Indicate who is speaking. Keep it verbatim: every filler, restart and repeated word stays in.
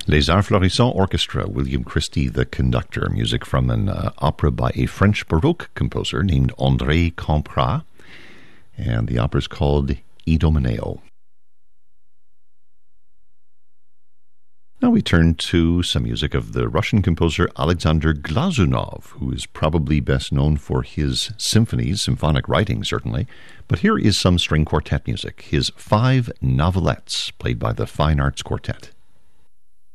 Speaker 1: Les Arts Florissants Orchestra, William Christie the conductor, music from an uh, opera by a French Baroque composer named André Campra, and the opera is called Idomeneo. Now we turn to some music of the Russian composer Alexander Glazunov, who is probably best known for his symphonies, symphonic writing certainly, but here is some string quartet music, his five novelettes played by the Fine Arts Quartet.